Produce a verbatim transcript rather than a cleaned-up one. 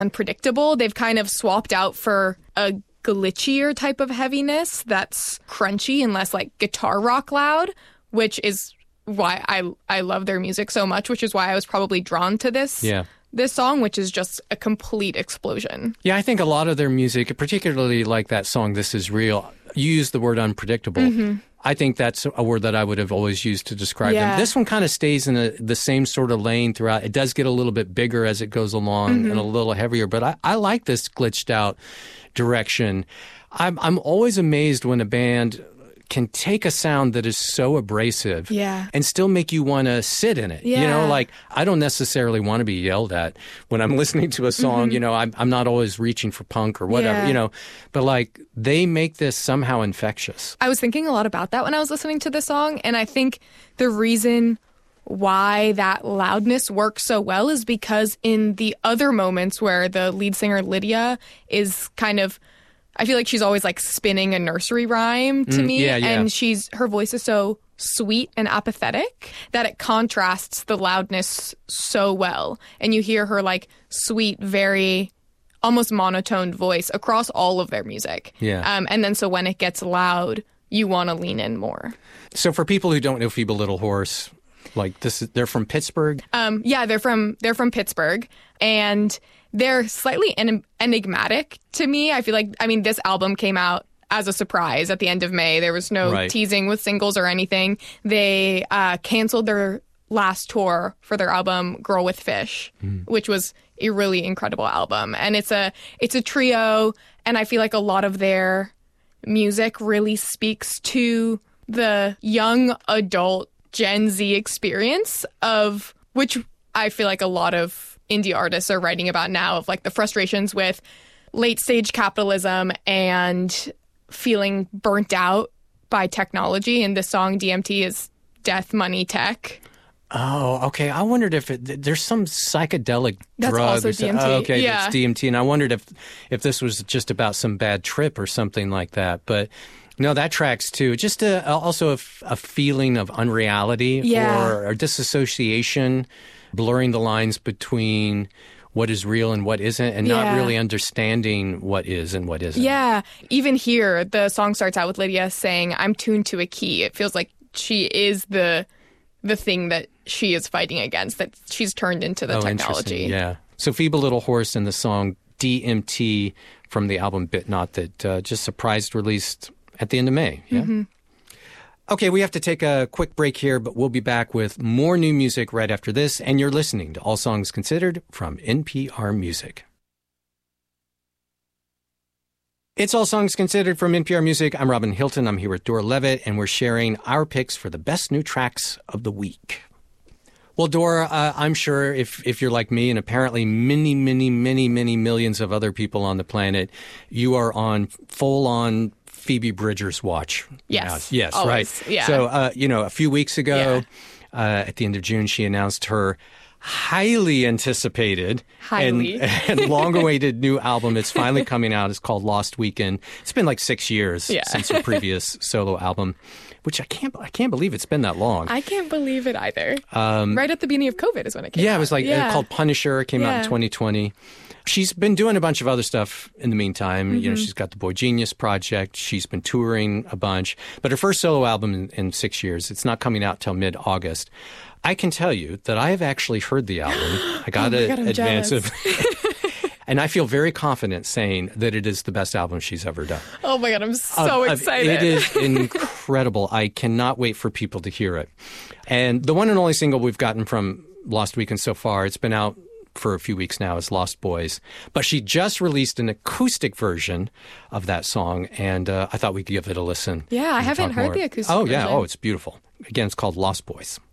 unpredictable. They've kind of swapped out for a glitchier type of heaviness that's crunchy and less like guitar rock loud, which is why I I love their music so much, which is why I was probably drawn to this. Yeah. This song, which is just a complete explosion. Yeah, I think a lot of their music, particularly like that song, This Is Real, you use the word unpredictable. Mm-hmm. I think that's a word that I would have always used to describe yeah. them. This one kind of stays in a, the same sort of lane throughout. It does get a little bit bigger as it goes along mm-hmm. and a little heavier, but I, I like this glitched out direction. I'm, I'm always amazed when a band can take a sound that is so abrasive yeah. and still make you want to sit in it. Yeah. You know, like I don't necessarily want to be yelled at when I'm listening to a song. Mm-hmm. You know, I'm, I'm not always reaching for punk or whatever, yeah. you know, but like they make this somehow infectious. I was thinking a lot about that when I was listening to the song. And I think the reason why that loudness works so well is because in the other moments where the lead singer Lydia is kind of, I feel like she's always like spinning a nursery rhyme to mm, me. Yeah, yeah. And she's her voice is so sweet and apathetic that it contrasts the loudness so well. And you hear her like sweet, very almost monotoned voice across all of their music. Yeah. Um, and then so when it gets loud, you want to lean in more. So for people who don't know Feeble Little Horse, like this, is, they're from Pittsburgh? Um, yeah, they're from they're from Pittsburgh. And they're slightly en- enigmatic to me. I feel like, I mean, this album came out as a surprise at the end of May. There was no right. teasing with singles or anything. They uh, canceled their last tour for their album Girl with Fish, mm. which was a really incredible album. And it's a it's a trio, and I feel like a lot of their music really speaks to the young adult Gen Z experience of which I feel like a lot of indie artists are writing about now, of like the frustrations with late stage capitalism and feeling burnt out by technology. And this song D M T is Death, Money, Tech. Oh, okay. I wondered if it, there's some psychedelic That's drug. also D M T. Oh, okay, yeah. that's D M T. And I wondered if if this was just about some bad trip or something like that. But no, that tracks too. Just a, also a, a feeling of unreality yeah. or, or disassociation, blurring the lines between what is real and what isn't, and yeah. not really understanding what is and what isn't. Yeah. Even here, the song starts out with Lydia saying, I'm tuned to a key. It feels like she is the the thing that she is fighting against, that she's turned into the oh, technology. Yeah. So Feeble Little Horse and the song D M T from the album Bit Not that uh, just surprised released at the end of May. Yeah. Mm-hmm. Okay, we have to take a quick break here, but we'll be back with more new music right after this. And you're listening to All Songs Considered from N P R Music. It's All Songs Considered from N P R Music. I'm Robin Hilton. I'm here with Dora Levitt, and we're sharing our picks for the best new tracks of the week. Well, Dora, uh, I'm sure if, if you're like me, and apparently many, many, many, many millions of other people on the planet, you are on full-on Phoebe Bridgers watch. Yes. Now. Yes, always. right. Yeah. So, uh, you know, a few weeks ago, yeah. uh, at the end of June, she announced her highly anticipated highly. and, and long-awaited new album. It's finally coming out. It's called Lost Weekend. It's been like six years yeah. since her previous solo album, which I can't I can't believe it's been that long. I can't believe it either. Um, right at the beginning of COVID is when it came yeah, out. It was like yeah. uh, called Punisher. It came yeah. out in twenty twenty. She's been doing a bunch of other stuff in the meantime. Mm-hmm. You know, she's got the Boy Genius project. She's been touring a bunch. But her first solo album in, in six years, it's not coming out till mid-August. I can tell you that I have actually heard the album. I got oh an God, advance of and I feel very confident saying that it is the best album she's ever done. Oh my God, I'm so uh, excited. It is incredible. I cannot wait for people to hear it. And the one and only single we've gotten from Lost Weekend so far, it's been out for a few weeks now, is Lost Boys. But she just released an acoustic version of that song, and uh, I thought we'd give it a listen. Yeah, I haven't heard more. the acoustic Oh, version. yeah. Oh, it's beautiful. Again, it's called Lost Boys.